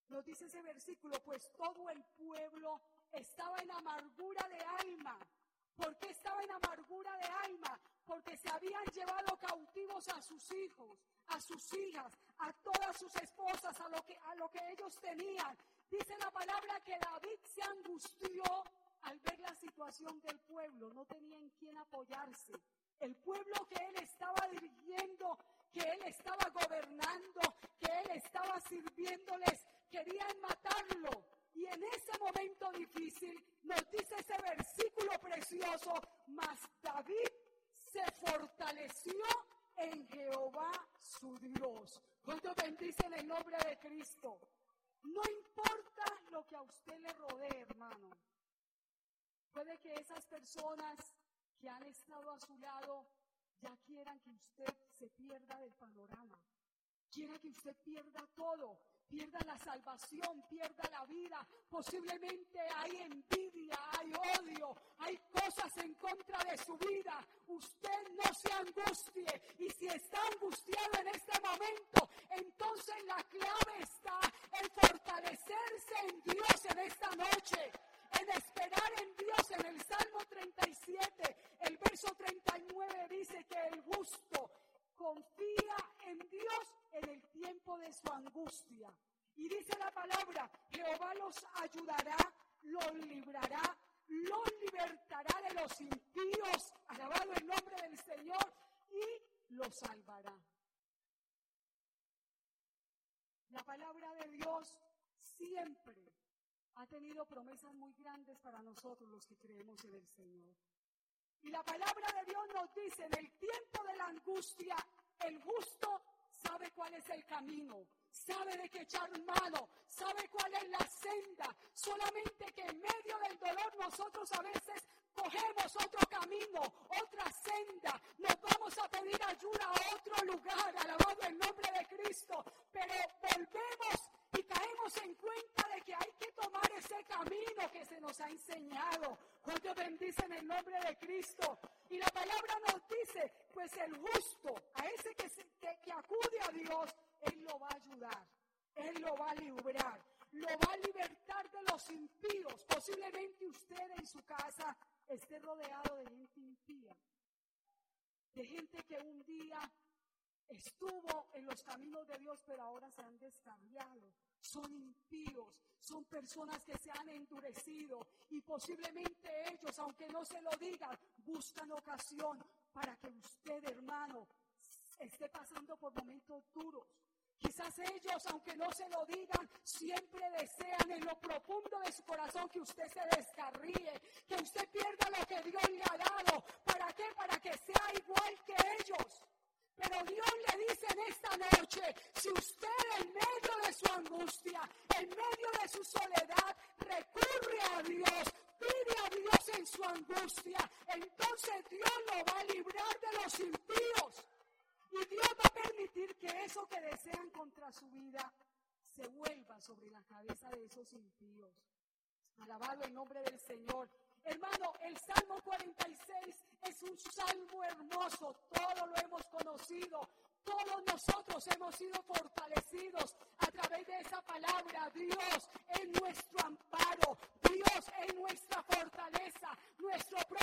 Nos dice ese versículo, pues todo el pueblo estaba en amargura de alma. ¿Por qué estaba en amargura de alma? Porque se habían llevado cautivos a sus hijos, a sus hijas, a todas sus esposas, a lo que ellos tenían. Dice la palabra que David se angustió al ver la situación del pueblo. No tenía en quién apoyarse. El pueblo que él estaba dirigiendo, que él estaba gobernando, que él estaba sirviéndoles, querían matarlo. Y en ese momento difícil nos dice ese versículo precioso, mas David se fortaleció en Jehová su Dios. ¿Cuántos bendicen el nombre de Cristo? No importa lo que a usted le rodee, hermano. Puede que esas personas que han estado a su lado ya quieran que usted se pierda del panorama. Quieran que usted pierda todo. Pierda la salvación, pierda la vida. Posiblemente hay envidia, hay odio, hay cosas en contra de su vida. Usted no se angustie. Y si está angustiado en este momento, entonces la clave está en fortalecerse en Dios en esta noche. En esperar en Dios. En el Salmo 37, el verso 39 dice que el justo confía en Dios en el tiempo de su angustia. Y dice la palabra, Jehová los ayudará, los librará, los libertará de los impíos, alabado el nombre del Señor, y los salvará. La palabra de Dios siempre ha tenido promesas muy grandes para nosotros los que creemos en el Señor. Y la palabra de Dios nos dice, en el tiempo de la angustia, el justo sabe cuál es el camino, sabe de qué echar mano, sabe cuál es la senda. Solamente que en medio del dolor nosotros a veces cogemos otro camino, otra senda. Nos vamos a pedir ayuda a otro lugar, alabado el nombre de Cristo. Pero volvemos y caemos en cuenta de que hay que tomar ese camino que se nos ha enseñado. ¿Cuántos bendicen el nombre de Cristo? Y la palabra nos dice, pues el justo, a ese que acude a Dios, Él lo va a ayudar, Él lo va a librar, lo va a libertar de los impíos. Posiblemente usted en su casa esté rodeado de gente impía, de gente que un día estuvo en los caminos de Dios, pero ahora se han descarriado. Son impíos, son personas que se han endurecido y posiblemente ellos, aunque no se lo digan, buscan ocasión para que usted, hermano, esté pasando por momentos duros. Quizás ellos, aunque no se lo digan, siempre desean en lo profundo de su corazón que usted se descarríe, que usted pierda lo que Dios le ha dado. ¿Para qué? Para que sea igual que ellos. Pero Dios le dice en esta noche, si usted en medio de su angustia, en medio de su soledad, recurre a Dios, pide a Dios en su angustia, entonces Dios lo va a librar de los impíos. Y Dios va a permitir que eso que desean contra su vida se vuelva sobre la cabeza de esos impíos. Alabado el nombre del Señor. Hermano, el Salmo 46 es un salmo hermoso. Todos lo hemos conocido. Todos nosotros hemos sido fortalecidos a través de esa palabra. Dios es nuestro amparo. Dios es nuestra fortaleza. Nuestro